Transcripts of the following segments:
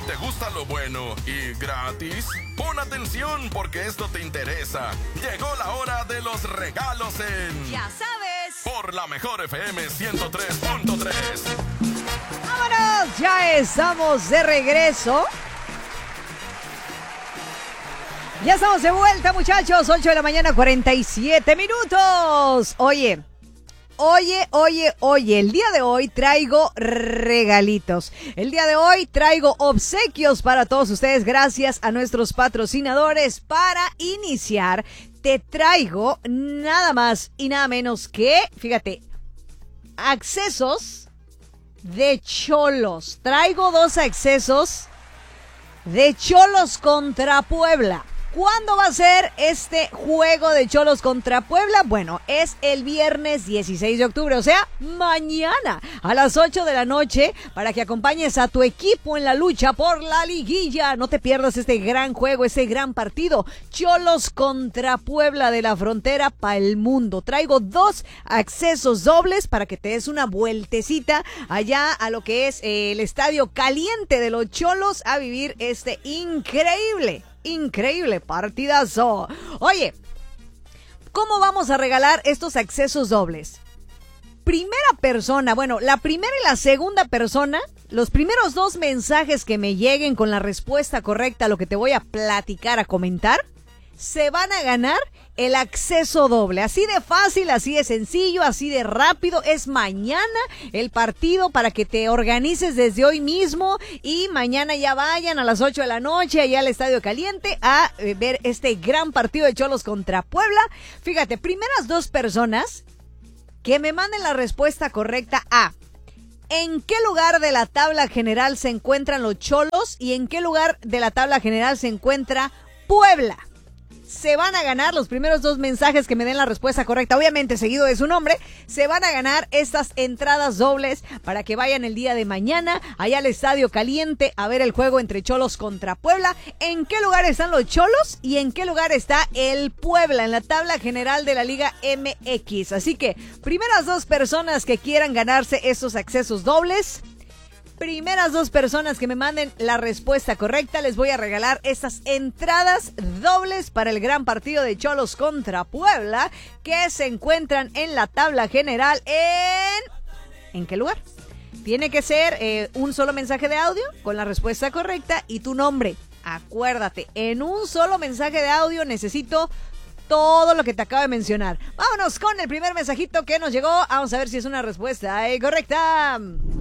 te gusta lo bueno y gratis, pon atención porque esto te interesa. Llegó la hora de los regalos en... Ya sabes. Por la mejor FM 103.3. ¡Vámonos! Ya estamos de regreso. Ya estamos de vuelta, muchachos. 8 de la mañana, 47 minutos. Oye, el día de hoy traigo regalitos. El día de hoy traigo obsequios para todos ustedes gracias a nuestros patrocinadores. Para iniciar, te traigo nada más y nada menos que, fíjate, accesos de Xolos. Traigo 2 accesos de Xolos contra Puebla. ¿Cuándo va a ser este juego de Xolos contra Puebla? Bueno, es el viernes 16 de octubre, o sea, mañana a las 8 de la noche, para que acompañes a tu equipo en la lucha por la liguilla. No te pierdas este gran juego, este gran partido. Xolos contra Puebla de la frontera para el mundo. Traigo 2 accesos dobles para que te des una vueltecita allá a lo que es el estadio caliente de los Xolos a vivir este increíble partidazo. Oye, ¿cómo vamos a regalar estos accesos dobles? Primera persona, bueno, la primera y la segunda persona, los primeros 2 mensajes que me lleguen con la respuesta correcta a lo que te voy a platicar, a comentar, se van a ganar el acceso doble. Así de fácil, así de sencillo, así de rápido. Es mañana el partido para que te organices desde hoy mismo y mañana ya vayan a las 8 de la noche allá al Estadio Caliente a ver este gran partido de Xolos contra Puebla. Fíjate, primeras 2 personas que me manden la respuesta correcta a ¿en qué lugar de la tabla general se encuentran los Xolos y en qué lugar de la tabla general se encuentra Puebla? Se van a ganar los primeros 2 mensajes que me den la respuesta correcta, obviamente seguido de su nombre. Se van a ganar estas entradas dobles para que vayan el día de mañana allá al Estadio Caliente a ver el juego entre Xolos contra Puebla. ¿En qué lugar están los Xolos y en qué lugar está el Puebla en la tabla general de la Liga MX? Así que primeras 2 personas que quieran ganarse estos accesos dobles, primeras 2 personas que me manden la respuesta correcta, les voy a regalar estas entradas dobles para el gran partido de Xolos contra Puebla, que se encuentran en la tabla general ¿en qué lugar? Tiene que ser un solo mensaje de audio con la respuesta correcta y tu nombre. Acuérdate, en un solo mensaje de audio necesito todo lo que te acabo de mencionar. Vámonos con el primer mensajito que nos llegó. Vamos a ver si es una respuesta correcta.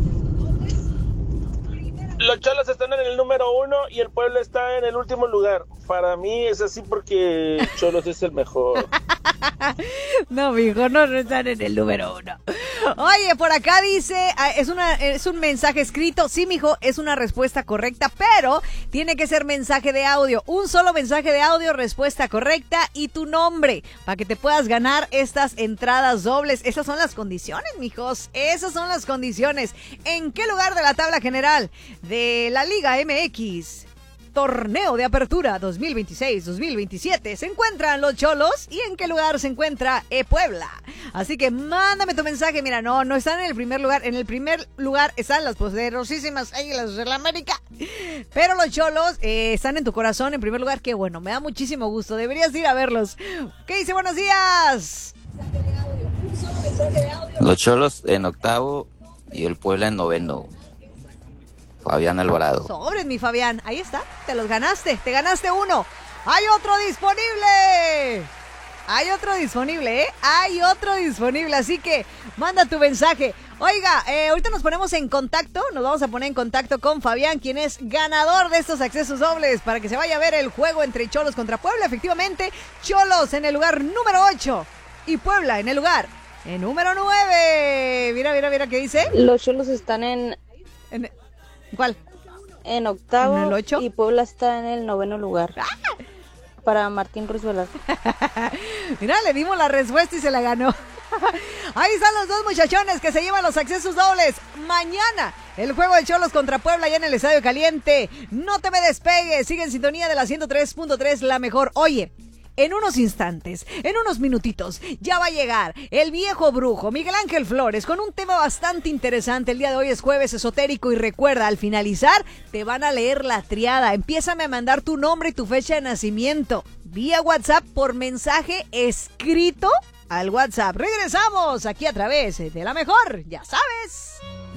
Los Xolos están en el número 1 y el Puebla está en el último lugar. Para mí es así porque Xolos es el mejor. No, mijo, no están en el número 1. Oye, por acá dice, es un mensaje escrito. Sí, mijo, es una respuesta correcta, pero tiene que ser mensaje de audio. Un solo mensaje de audio, respuesta correcta y tu nombre, para que te puedas ganar estas entradas dobles. Esas son las condiciones, mijos. Esas son las condiciones. ¿En qué lugar de la tabla general de la Liga MX Torneo de Apertura 2026-2027 se encuentran los Xolos y en qué lugar se encuentra Puebla? Así que mándame tu mensaje. Mira, no están en el primer lugar. En el primer lugar están las poderosísimas Águilas del América, pero los Xolos están en tu corazón en primer lugar. Qué bueno, me da muchísimo gusto. Deberías ir a verlos. ¿Qué dice? Buenos días. Los Xolos en 8º y el Puebla en 9º. Fabián Alvarado. Sobres, mi Fabián. Ahí está. Te los ganaste. Te ganaste uno. ¡Hay otro disponible! Hay otro disponible, ¿eh? Hay otro disponible. Así que manda tu mensaje. Oiga, ahorita nos ponemos en contacto. Nos vamos a poner en contacto con Fabián, quien es ganador de estos accesos dobles para que se vaya a ver el juego entre Xolos contra Puebla. Efectivamente, Xolos en el lugar número 8 y Puebla en el lugar número 9. Mira qué dice. Los Xolos están en ¿cuál? En 8º. ¿En el 8? Y Puebla está en el 9º lugar. ¡Ah! Para Martín Ruiz Velasco. Mira, le dimos la respuesta y se la ganó. Ahí están los 2 muchachones que se llevan los accesos dobles. Mañana el juego de Xolos contra Puebla allá en el Estadio Caliente. No te me despegues. Sigue en sintonía de la 103.3, la mejor. Oye, en unos instantes, en unos minutitos, ya va a llegar el viejo brujo Miguel Ángel Flores con un tema bastante interesante. El día de hoy es jueves esotérico y recuerda, al finalizar te van a leer la triada. Empiézame a mandar tu nombre y tu fecha de nacimiento vía WhatsApp por mensaje escrito al WhatsApp. Regresamos aquí a través de La Mejor, ya sabes.